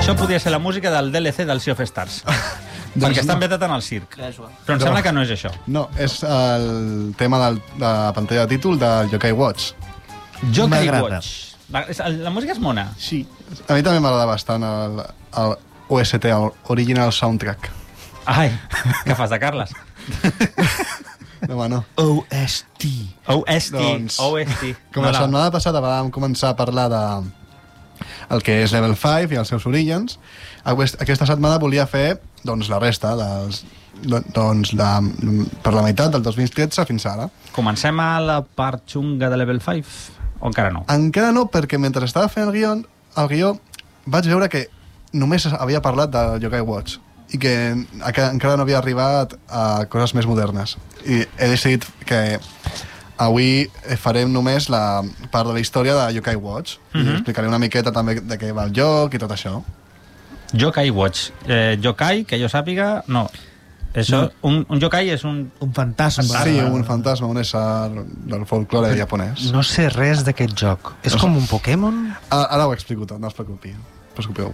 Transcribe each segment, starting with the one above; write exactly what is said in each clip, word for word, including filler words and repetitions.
Això podria ser la música del D L C del Sea of Stars. Perquè està ambientat en el circ. Però em sembla que no és això. No, és el tema del, de la pantalla de títol del Yokai Watch. Yokai Watch. La, la música és mona. Sí. A mi també m'agrada bastant el, el O S T, el Original Soundtrack. Ai, què fas de Carles? No, home, no. O S T. O S T. Doncs, O S T. com la setmana passada vam començar a parlar de el que és Level cinc i els seus orígens, aquesta setmana volia fer doncs, la resta, dels, doncs, la, per la meitat del dos mil tretze fins ara. Comencem a la part xunga de Level cinc? O encara no? Encara no, perquè mentre estava fent el guió, el guió vaig veure que només havia parlat del Yokai Watch i que encara no havia arribat a coses més modernes. I he decidit que avui farem només la part de la història de Yokai Watch. Uh-huh. I explicaré una miqueta també de què va el joc i tot això. Yokai Watch. Eh, yokai, que jo sàpiga, no. Això, no. Un, un yokai és un... Un fantasma. Sí, un fantasma, un ésser del folklore japonès. No sé res d'aquest joc. És com un Pokémon? Ara, ara ho explico tot, no us preocupi. Preocupeu.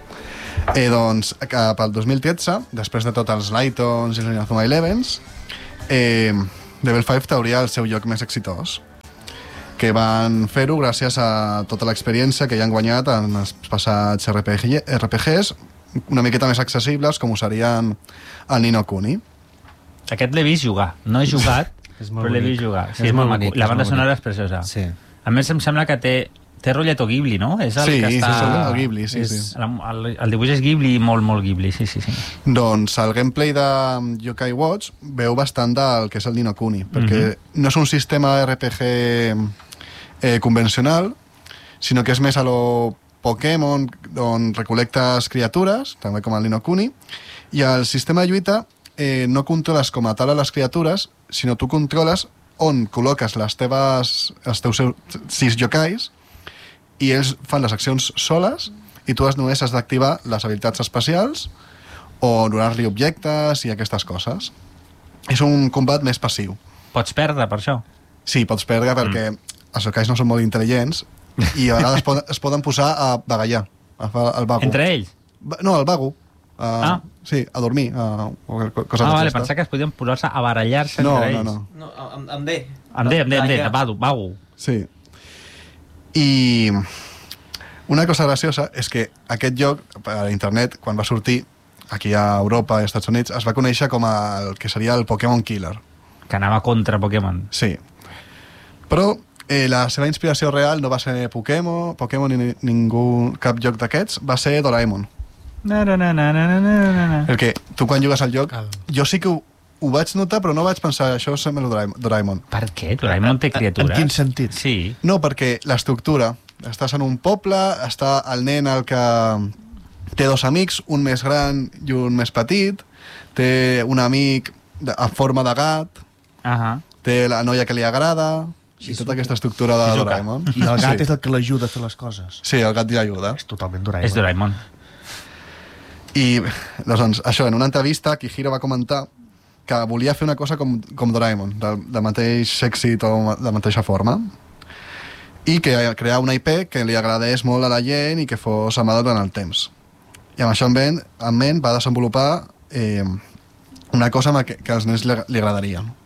Eh, doncs, cap al dos mil tretze, després de tots els Lightons i els Inazuma Elevens, eh, Level cinc trauria el seu lloc més exitós, que van fer-ho gràcies a tota l'experiència que ja han guanyat en els passats R P Gs, una miqueta més accessibles, com ho serien el Ni no Kuni. Aquest l'he vist jugar. No he jugat, però l'he vist jugar. Sí, és, és molt bonic. La banda sonora és preciosa. Sí. A més, em sembla que té, té rotlleto Ghibli, no? És el sí, que està... sí, el Ghibli, sí, és, sí. El, el dibuix és Ghibli, molt, molt Ghibli, sí, sí, sí. Doncs el gameplay de Yokai Watch veu bastant del que és el Ni no Kuni, perquè mm-hmm. no és un sistema R P G eh, convencional, sinó que és més a lo Pokémon, on recol·lectes criatures, també com el Ni no Kuni, i el sistema de lluita eh, no controles com a tal a les criatures, sinó tu controles on col·loques les teves, els teus sis yokais, i ells fan les accions soles, i tu només has d'activar les habilitats especials o donar-li objectes i aquestes coses. És un combat més passiu. Pots perdre, per això? Sí, pots perdre perquè mm. els yokais no són molt intel·ligents i a vegades poden, es poden posar a bagallar, a fer el vago. Entre ells? No, al vago. A, ah. Sí, a dormir. A, o cosa ah, vale, pensava que es podien posar-se a barallar-se no, entre ells. No, no, no. Amb, amb D. Amb D, amb D, amb D, vago, vago. Sí. I una cosa graciosa és que aquest joc, a internet, quan va sortir, aquí a Europa i als Estats Units, es va conèixer com el que seria el Pokémon Killer. Que anava contra Pokémon. Sí. Però eh, la seva inspiració real no va ser Pokémon, Pokémon ni ningú, cap joc d'aquests, va ser Doraemon. Na, na, na, na, na, na, na. Perquè tu quan jugues al joc, Cal. jo sí que ho, ho vaig notar, però no vaig pensar això sembla Doraemon. Per què? Doraemon té criatures? En quin sentit? Sí. No, perquè l'estructura, estàs en un poble, està el nen el que té dos amics, un més gran i un més petit, té un amic en forma de gat, uh -huh. té la noia que li agrada, i tota aquesta estructura de Shizuka. Doraemon. I el gat sí. és el que l'ajuda a fer les coses. Sí, el gat li ajuda. És totalment Doraemon. És Doraemon. I, doncs, això, en una entrevista, Kihiro va comentar que volia fer una cosa com, com Doraemon, del, del mateix èxit o de la mateixa forma, i que crear una I P que li agradés molt a la gent i que fos amada durant el temps. I amb això en ment, en ment va desenvolupar eh, una cosa que, que als nens li, li agradaria.